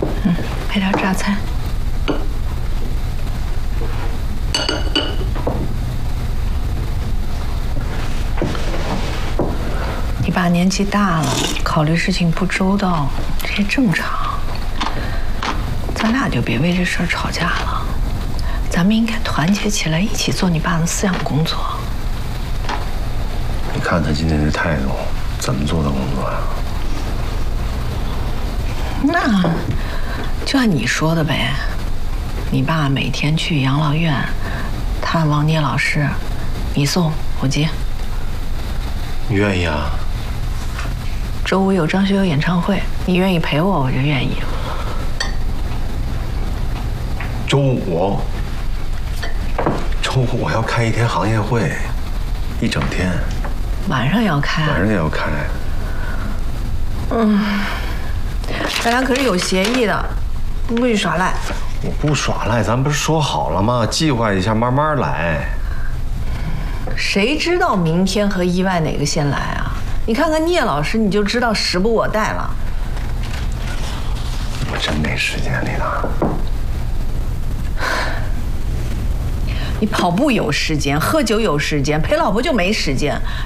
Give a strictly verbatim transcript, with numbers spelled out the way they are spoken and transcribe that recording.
嗯，配点榨菜。你爸年纪大了，考虑事情不周到，这也正常。咱俩就别为这事儿吵架了，咱们应该团结起来，一起做你爸的饲养工作。 你看他今天这态度，怎么做的工作呀？ 那就按你说的呗。你爸每天去养老院探望聂老师，你送我接。 你愿意啊？ 周五有张学友演唱会，你愿意陪我，我就愿意。 周五，周五我要开一天行业会，一整天。 晚上要开？ 晚上也要开。 嗯，咱俩可是有协议的，不许耍赖。 我不耍赖，咱不是说好了吗？计划一下，慢慢来。 谁知道明天和意外哪个先来啊？你看看聂老师，你就知道时不我待了。 我真没时间，丽娜。 你跑步有时间，喝酒有时间，陪老婆就没时间。